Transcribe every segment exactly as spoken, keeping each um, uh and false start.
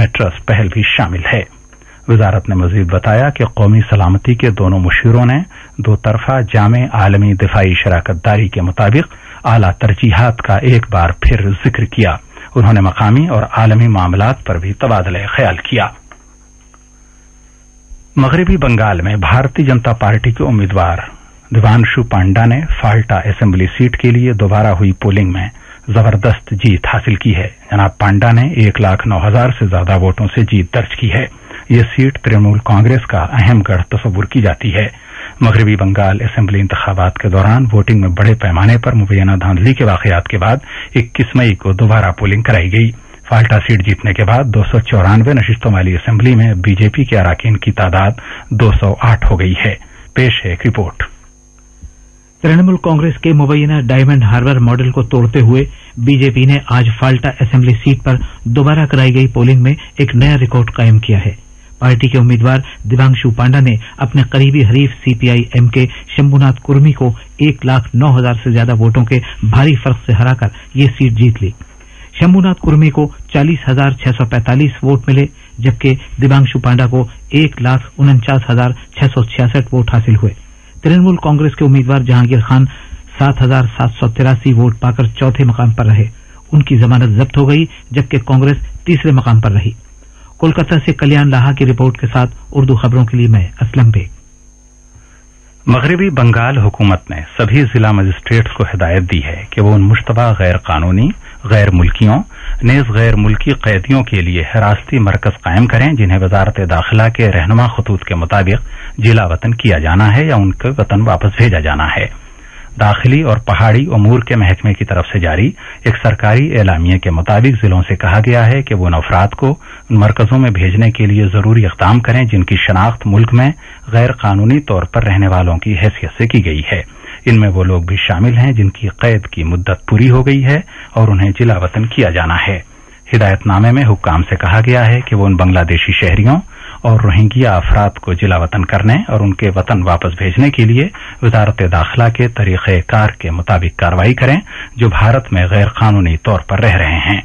जिसमें ट्रस्ट पहल भी शामिल है। वजारत ने मजीद बताया कि कौमी सलामती के दोनों मुशीरों ने दो तरफा जामे आलमी दिफाई शराकतदारी के मुताबिक आला तरजीहात का एक बार फिर जिक्र किया। उन्होंने मकामी और आलमी मामलात पर भी तबादला ख्याल किया। मगरबी बंगाल में भारतीय जनता पार्टी के उम्मीदवार दिवांशु पांडा ने फाल्टा असेंबली सीट के लिए दोबारा हुई पोलिंग में जबरदस्त जीत हासिल की है। जनाब पांडा ने एक लाख नौ हजार से ज्यादा वोटों से जीत दर्ज की है। ये सीट तृणमूल कांग्रेस का अहम गढ़ तस्वुर की जाती है। मगरबी बंगाल असेंबली इंतखाबात के दौरान वोटिंग में बड़े पैमाने पर मुबैना धांधली के वाकयात के बाद इक्कीस मई को दोबारा पोलिंग कराई गई। फाल्टा सीट जीतने के बाद दो सौ चौरानवे नशिस्तों वाली असेंबली में बीजेपी के अराकीन की तादाद दो सौ आठ हो गई है। पेश है एक रिपोर्ट। तृणमूल कांग्रेस के मुबैना डायमंड हार्बर मॉडल को तोड़ते हुए बीजेपी ने आज फाल्टा असेंबली सीट पर दोबारा कराई गई पोलिंग में एक नया रिकॉर्ड कायम किया है। पार्टी के उम्मीदवार दिवांशु पांडा ने अपने करीबी हरीफ सीपीआई एम के शंभुनाथ कुर्मी को एक लाख नौ हजार से ज्यादा वोटों के भारी फर्क से हराकर ये सीट जीत ली। शंभुनाथ कुर्मी को चालीस हजार छह सौ पैंतालीस वोट मिले, जबकि दिवांशु पांडा को एक लाख उनचास हजार छह सौ छियासठ वोट हासिल हुए। तृणमूल कांग्रेस के उम्मीदवार जहांगीर खान सात हजार सात सौ तिरासी वोट पाकर चौथे मकाम पर रहे। उनकी जमानत जब्त हो गई, जबकि कांग्रेस तीसरे मकाम पर रही। कोलकाता से कल्याण लाहा की रिपोर्ट के साथ उर्दू खबरों के लिए मैं असलम बेग। मगरबी बंगाल हुकूमत ने सभी जिला मजिस्ट्रेट्स को हिदायत दी है कि वो उन मुश्तबा गैर कानूनी गैर मुल्कियों नेज गैर मुल्की कैदियों के लिए हिरासती मरकज कायम करें जिन्हें वजारत दाखिला के रहनुमा खतूत के मुताबिक जिला वतन किया जाना है या उनके वतन वापस भेजा जाना है। दाखिली और पहाड़ी उमूर के महकमे की तरफ से जारी एक सरकारी एलामिये के मुताबिक जिलों से कहा गया है कि वो उन अफराद को उन मरकजों में भेजने के लिए जरूरी इक़दाम करें जिनकी शनाख्त मुल्क में गैर कानूनी तौर पर रहने वालों की हैसियत से की गई है। इनमें वो लोग भी शामिल हैं जिनकी कैद की मुद्दत पूरी हो गई है और उन्हें जिला वतन किया जाना है। हिदायतनामे में हुक्काम से कहा गया है कि वो उन बांग्लादेशी शहरियों और रोहिंग्या अफराद को जिला वतन करने और उनके वतन वापस भेजने के लिए वजारत दाखिला के तरीक़े कार के मुताबिक कार्रवाई करें जो भारत में गैर कानूनी तौर पर रह रहे हैं।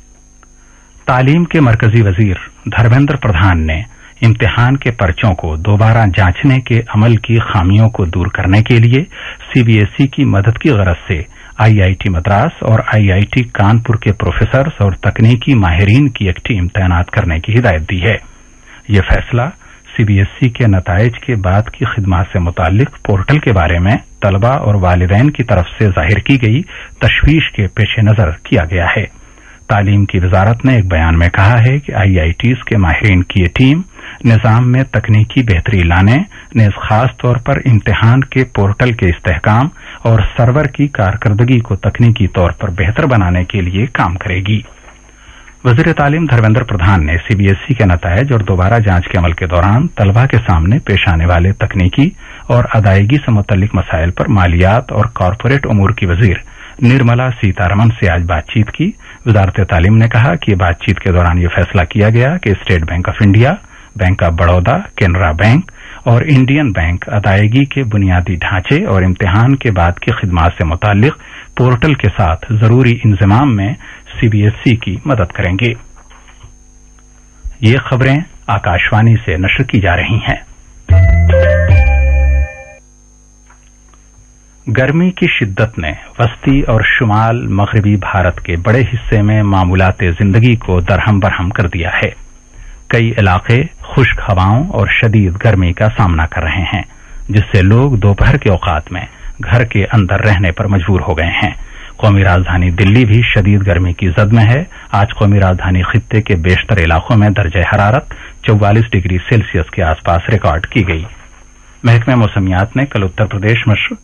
तालीम के मरकजी वजीर धर्मेंद्र प्रधान ने इम्तिहान के पर्चों को दोबारा जांचने के अमल की खामियों को दूर करने के लिए सीबीएसई की मदद की गरज से आईआईटी मद्रास और आईआईटी कानपुर के प्रोफेसर्स और तकनीकी माहिरीन की एक टीम तैनात करने की हिदायत दी है। यह फैसला सीबीएसई के नताइज के बाद की खिदमात से मुताल्लिक पोर्टल के बारे में तलबा और वालिदैन की तरफ से जाहिर की गई तशवीश के पेश नजर किया गया है। तालीम की वजारत ने एक बयान में कहा है कि आईआईटीज के माहिरीन की ये टीम निजाम में तकनीकी बेहतरी लाने नेज खास तौर पर इम्तिहान के पोर्टल के इस्तेहकाम और सर्वर की कारकर्दगी को तकनीकी तौर पर बेहतर बनाने के लिए काम करेगी। वजीर तालीम धर्मेंद्र प्रधान ने सीबीएसई के नताइज और दोबारा जांच के अमल के दौरान तलबा के सामने पेश आने वाले तकनीकी और अदायगी से मुतल्लिक मसाइल पर मालियात और कॉरपोरेट उमूर की वजीर निर्मला सीतारमन से आज बातचीत की। वजारत तालीम ने कहा कि बातचीत के दौरान यह फैसला किया गया कि state bank of India, bank of Baroda, Canara bank और इंडियन बैंक अदायगी के बुनियादी ढांचे और इम्तिहान के बाद की खिदमात से मुताल्लिक पोर्टल के साथ जरूरी इंतजाम में सीबीएसई की मदद करेंगे। ये खबरें आकाशवाणी से नश्र की जा रही हैं। गर्मी की शिद्दत ने वस्ती और शुमाल मगरबी भारत के बड़े हिस्से में मामूलाते जिंदगी को दरहम बरहम कर दिया है। कई इलाके खुश्क हवाओं और शदीद गर्मी का सामना कर रहे हैं, जिससे लोग दोपहर के औकात में घर के अंदर रहने पर मजबूर हो गए हैं। कौमी राजधानी दिल्ली भी शदीद गर्मी की जद में है। आज कौमी राजधानी खित्ते के बेशतर इलाकों में दर्जे हरारत चौवालीस डिग्री सेल्सियस के आसपास रिकॉर्ड की गई। महकमे मौसमियात ने कल उत्तर प्रदेश,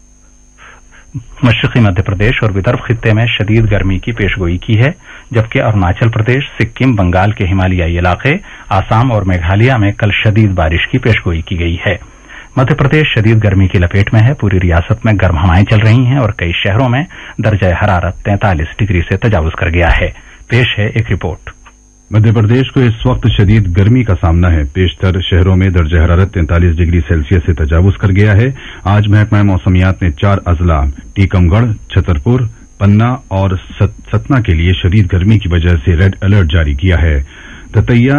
मशरकी मध्य प्रदेश और विदर्भ खित्ते में शदीद गर्मी की पेशगोई की है, जबकि अरुणाचल प्रदेश, सिक्किम, बंगाल के हिमालयी इलाके, आसाम और मेघालय में कल शदीद बारिश की पेशगोई की गई है। मध्य प्रदेश शदीद गर्मी की लपेट में है। पूरी रियासत में गर्म हवाएं चल रही हैं और कई शहरों में दर्जा हरारत तैंतालीस डिग्री से तजावुज कर गया है। पेश है एक रिपोर्ट। मध्य प्रदेश को इस वक्त शदीद गर्मी का सामना है। पेशतर शहरों में दर्जा हरारत तैंतालीस डिग्री सेल्सियस से तजावुज कर गया है। आज महकमा मौसमियात ने चार अजला टीकमगढ़, छतरपुर, पन्ना और सतना के लिए शदीद गर्मी की वजह से रेड अलर्ट जारी किया है। दतिया